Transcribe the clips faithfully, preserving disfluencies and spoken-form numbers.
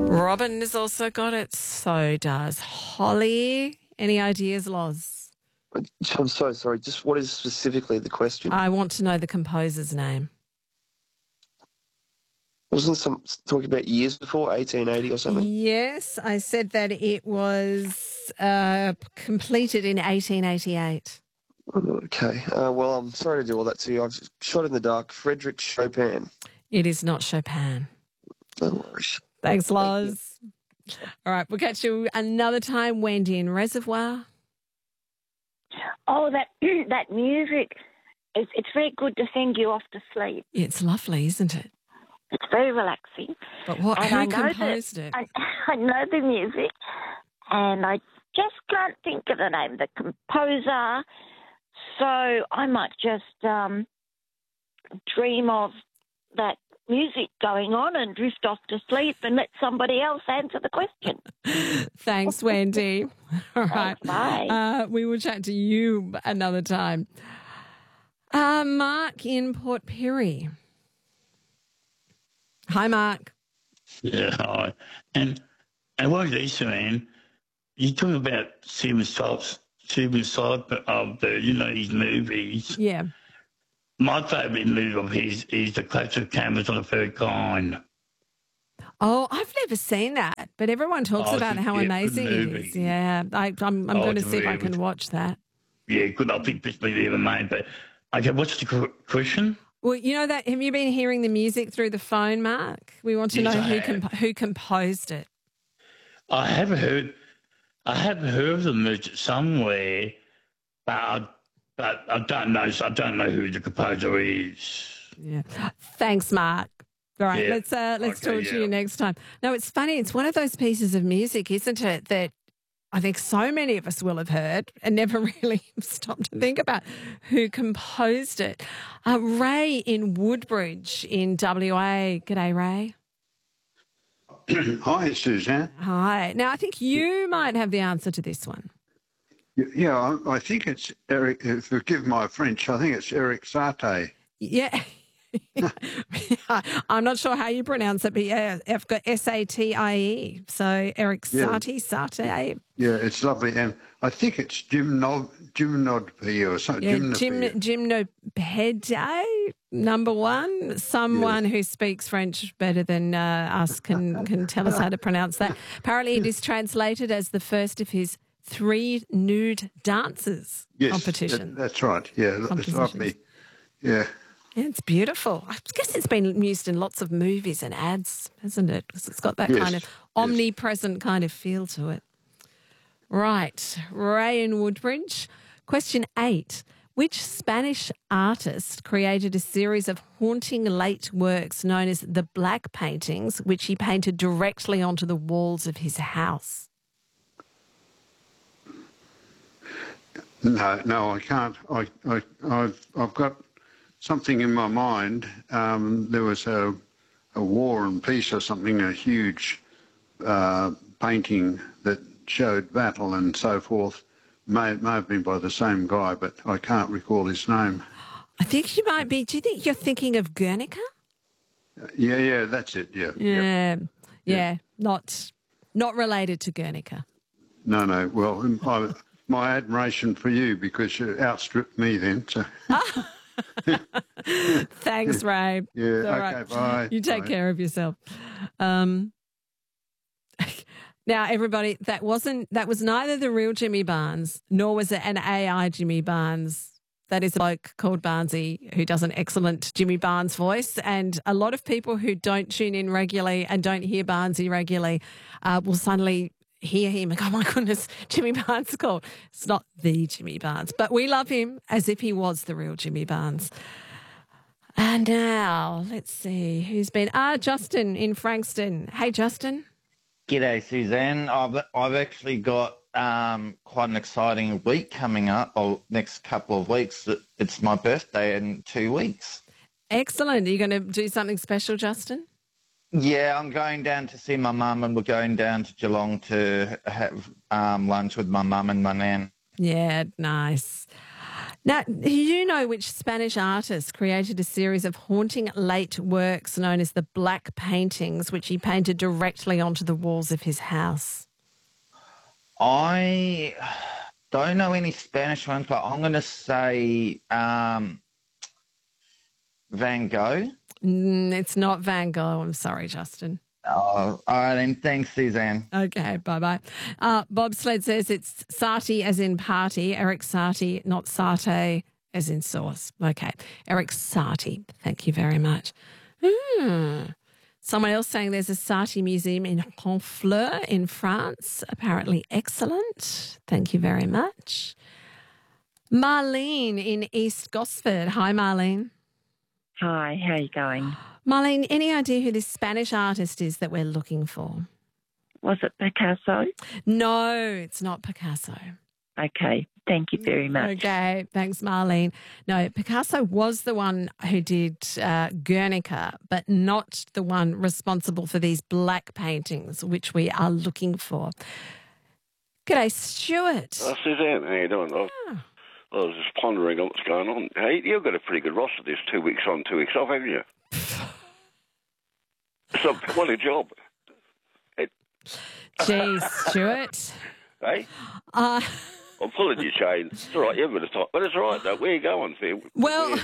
Robin has also got it. So does Holly. Any ideas, Loz? I'm so sorry. Just what is specifically the question? I want to know the composer's name. Wasn't some talking about years before, eighteen eighty or something? Yes, I said that it was uh, completed in eighteen eighty-eight. Okay. Uh, well, I'm sorry to do all that to you. I've shot in the dark. Frederick Chopin. It is not Chopin. No worries. Thanks, Loz. Thank All right, we'll catch you another time, Wendy in Reservoir. Oh, that that music, it's, it's very good to send you off to sleep. It's lovely, isn't it? It's very relaxing. But what? And Who I know composed that, it? I, I know the music, and I just can't think of the name of the composer, so I might just um, dream of that music going on and drift off to sleep and let somebody else answer the question. Thanks, Wendy. All right. Thanks, bye. Uh, we will chat to you another time. Uh, Mark in Port Pirie. Hi, Mark. Yeah, hi. And and what is saying, you talk about Steven Stiles, Steven Stiles of the, you know, his movies. Yeah. My favourite movie of his is The Classic Cameras on the Third Kind. Oh, I've never seen that, but everyone talks Oh, about it's a how good amazing it movie. is. Yeah, I, I'm, I'm Oh, going to it's see if I really can good. watch that. Yeah, good. I think this movie ever made. But okay, what's the qu- question? Well, you know that. Have you been hearing the music through the phone, Mark? We want to Yes, know I who have. comp- who composed it. I have heard, I have heard of them somewhere, but I, but I don't know. I don't know who the composer is. Yeah. Thanks, Mark. All right, Yeah. let's uh, let's Okay, talk to yeah. you next time. No, it's funny. It's one of those pieces of music, isn't it, that I think so many of us will have heard and never really stopped to think about who composed it. Uh, Ray in Woodbridge in W A. G'day, Ray. Hi, Suzanne. Hi. Now, I think you might have the answer to this one. Y- Yeah, I, I think it's Eric, uh, forgive my French, I think it's Eric Satie. Yeah. I'm not sure how you pronounce it, but yeah, I've got S A T I E. So Eric Yeah. Satie, Satie. Yeah, it's lovely. And I think it's Gymno, Gymnodopy or something. Yeah, Gym, Gymnopede, number one. Someone who speaks French better than uh, us can, can tell us how to pronounce that. Apparently it is translated as the first of his three nude dances Yes, competition. that- that's right. Yeah, it's Compositions. lovely. Yeah. Yeah, it's beautiful. I guess it's been used in lots of movies and ads, hasn't it? Because it's got that Yes, kind of yes. omnipresent kind of feel to it. Right. Ray in Woodbridge. Question eight. Which Spanish artist created a series of haunting late works known as the Black Paintings, which he painted directly onto the walls of his house? No, no, I can't. I, I, I've, I've got something in my mind. Um, there was a, a War and Peace or something, a huge uh, painting that showed battle and so forth. May, may have been by the same guy, but I can't recall his name. I think you might be. Do you think you're thinking of Guernica? Yeah, yeah, that's it. Yeah, Yeah. yeah. Yeah. Not, not related to Guernica. No, no. Well, I, my admiration for you because you outstripped me then. So. Thanks, Ray. Yeah, All okay, right. bye. You take Bye. care of yourself. Um, now, everybody, that wasn't that was neither the real Jimmy Barnes nor was it an A I Jimmy Barnes. That is a bloke called Barnesy who does an excellent Jimmy Barnes voice, and a lot of people who don't tune in regularly and don't hear Barnesy regularly uh, will suddenly hear him and go, oh my goodness, Jimmy Barnes called. It's not the Jimmy Barnes, but we love him as if he was the real Jimmy Barnes. And now, let's see who's been. Ah, Justin in Frankston. Hey, Justin. G'day, Suzanne. I've I've actually got um, quite an exciting week coming up, or next couple of weeks. It's my birthday in two weeks. Excellent. Are you going to do something special, Justin? Yeah, I'm going down to see my mum, and we're going down to Geelong to have um, lunch with my mum and my nan. Yeah, nice. Now, do you know which Spanish artist created a series of haunting late works known as the Black Paintings, which he painted directly onto the walls of his house? I don't know any Spanish ones, but I'm going to say um, Van Gogh. Mm, it's not Van Gogh. I'm sorry, Justin. Oh, all right, then. Thanks, Suzanne. Okay, bye-bye. Uh, Bob Sled says it's Sati as in party, Eric Sati, not satay as in sauce. Okay, Eric Sati. Thank you very much. Hmm. Someone else saying there's a Sati museum in Honfleur in France. Apparently excellent. Thank you very much. Marlene in East Gosford. Hi, Marlene. Hi, how are you going? Marlene, any idea who this Spanish artist is that we're looking for? Was it Picasso? No, it's not Picasso. Okay, thank you very much. Okay, thanks, Marlene. No, Picasso was the one who did uh, Guernica, but not the one responsible for these black paintings, which we are looking for. G'day, Stuart. Oh, Suzanne, how you doing? I, Oh. I was just pondering on what's going on. Hey, you've got a pretty good roster this two weeks on, two weeks off, haven't you? So, what a job. It, Geez, Stuart. hey? Uh, I'm pulling your chain. It's all right, you haven't got time. But it's all right, though. Where are you going, Phil? well,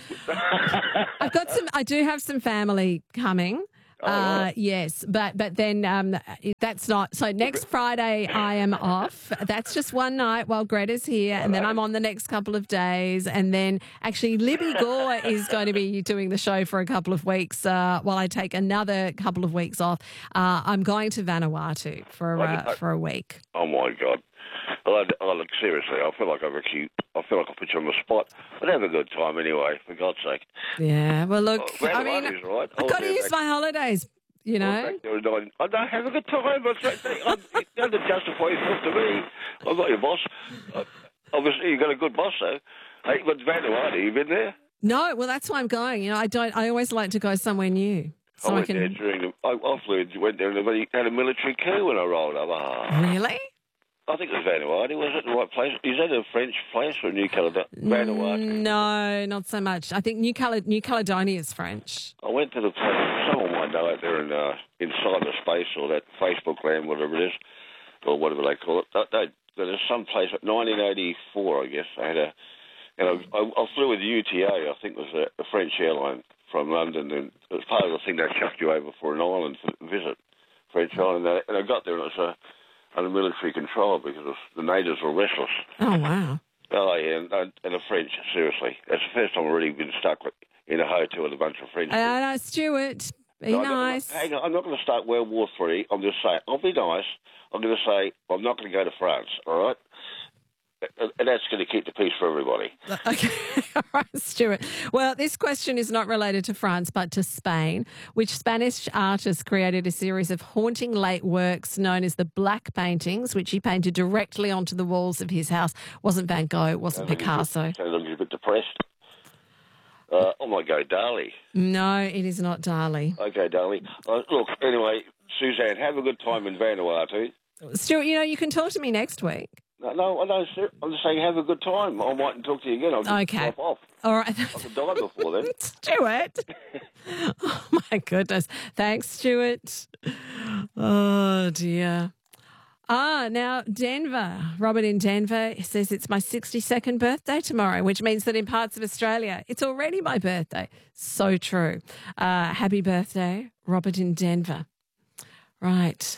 I've got some. I do have some family coming. Oh, Uh, right. yes, but but then um, that's not. So next Friday I am off. That's just one night while Greta's here, and then I'm on the next couple of days, and then actually Libby Gore is going to be doing the show for a couple of weeks uh, while I take another couple of weeks off. Uh, I'm going to Vanuatu for uh, for a week. Oh, my God. Well, I, I, look, seriously, I feel like I've actually, I feel like I put you on the spot. But have a good time anyway, for God's sake. Yeah. Well, look, Oh, I mean, Vanuatu's all right. I've I'll got to do use that. my holidays. You know. Well, thank you. I don't have a good time. I'm, I'm, you don't have to justify yourself to me. I'm not your boss. Uh, obviously, you've got a good boss, though. Hey, but Vanuatu, you been there? No, well, that's why I'm going. You know, I don't. I always like to go somewhere new, so I I, went can. there during the. I, I flew. Went there and they had a military coup when I rolled up. Ah. Really? I think it was Vanuatu. Was it the right place? Is that a French place or New Caledonia? Vanuatu. No, not so much. I think New, Cale- New Caledonia is French. I went to the place. Someone might know out there in uh, in cyberspace or that Facebook land, whatever it is, or whatever they call it. They, they, there's some place. nineteen eighty-four, I guess. I had a. And I, I, I flew with U T A. I think it was a, a French airline from London, and it was part of the thing they chucked you over for an island to visit, French island. And I, and I got there and it was a. under military control because the natives were restless. Oh, wow. Oh, yeah, and, and the French, seriously. That's the first time I've really been stuck with, in a hotel with a bunch of French Uh, people. no, Stuart, be No, I'm not- nice. hang on, I'm not going to start World War Three. I'm just saying, I'll be nice. I'm going to say, I'm not going to go to France, all right? And and that's going to keep the peace for everybody. Okay, all right, Stuart. Well, this question is not related to France, but to Spain, which Spanish artist created a series of haunting late works known as the Black Paintings, which he painted directly onto the walls of his house. Wasn't Van Gogh, it wasn't Picasso. Sounds like you're a bit depressed. Uh, I might go Dali. No, it is not Dali. Okay, Dali. Uh, look, anyway, Suzanne, have a good time in Vanuatu. Stuart, you know, you can talk to me next week. No, no, I know, sir. I'm just saying have a good time. I mightn't talk to you again. I'll just Okay. drop off. All right. I could die before then. Stuart. Oh, my goodness. Thanks, Stuart. Oh, dear. Ah, now Denver. Robert in Denver says it's my sixty-second birthday tomorrow, which means that in parts of Australia, it's already my birthday. So true. Uh, happy birthday, Robert in Denver. Right.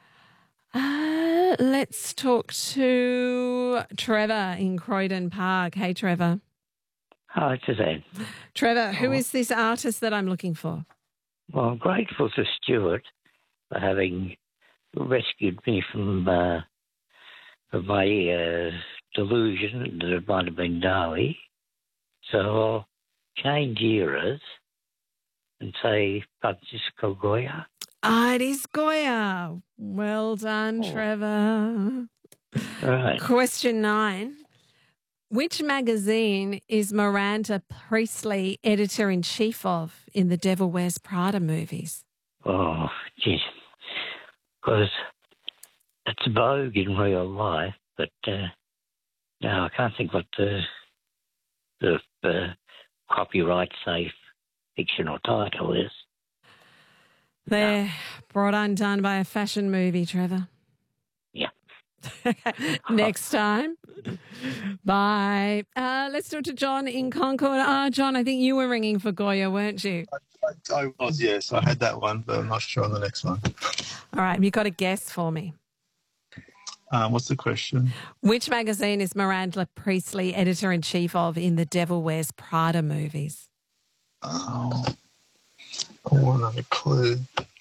Uh, let's talk to Trevor in Croydon Park. Hey, Trevor. Hi, Suzanne. Trevor, who is this artist that I'm looking for? Well, I'm grateful to Stuart for having rescued me from, uh, from my uh, delusion that it might have been Dali. So I'll change eras and say Francisco Goya. Ah, it is Goya. Well done, Oh. Trevor. Right. Question nine. Which magazine is Miranda Priestley editor-in-chief of in the Devil Wears Prada movies? Oh, geez. Because it's Vogue in real life, but uh, no, I can't think what the the uh, copyright safe fictional title is. They're brought undone by a fashion movie, Trevor. Yeah. Next time. Bye. Uh, let's talk to John in Concord. Ah, John, I think you were ringing for Goya, weren't you? I, I was, yes. I had that one, but I'm not sure on the next one. All right. Have you got a guess for me? Um, what's the question? Which magazine is Miranda Priestley editor-in-chief of in the Devil Wears Prada movies? Oh, I wouldn't have a clue.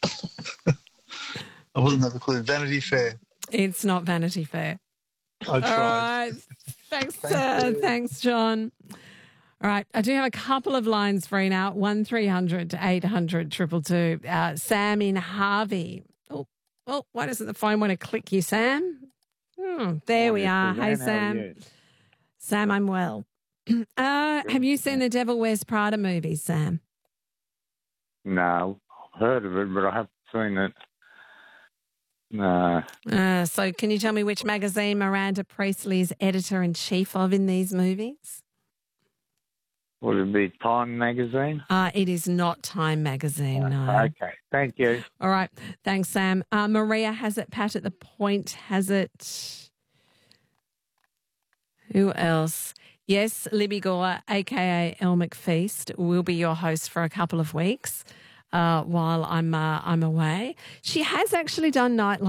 I wouldn't have a clue. Vanity Fair. It's not Vanity Fair. I tried. All right. Thanks, Thank uh, you. thanks, John. All right. I do have a couple of lines free now. one three hundred eight hundred two two two. Uh, Sam in Harvey. Oh, oh, why doesn't the phone want to click you, Sam? Hmm, there we are. Hey, Sam. Sam, I'm well. Uh, have you seen the Devil Wears Prada movies, Sam? No, I've heard of it, but I haven't seen it. No. Uh, so can you tell me which magazine Miranda Priestley is editor-in-chief of in these movies? Would it be Time magazine? Uh, it is not Time magazine, no. Okay, thank you. All right. Thanks, Sam. Uh, Maria has it. Pat at the Point has it. Who else? Yes, Libby Gore, a k a. Elle McFeast, will be your host for a couple of weeks uh, while I'm uh, I'm away. She has actually done Nightlife.